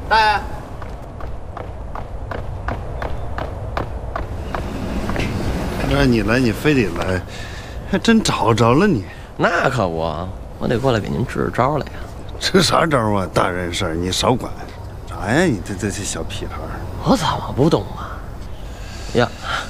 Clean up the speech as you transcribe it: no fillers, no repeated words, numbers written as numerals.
大爷， 让你来，你非得来，还真找着了你。 那可不，我得过来给您支招来呀。 支啥招啊？大人事儿你少管。啥呀？你这小屁孩儿。 我怎么不懂啊？呀，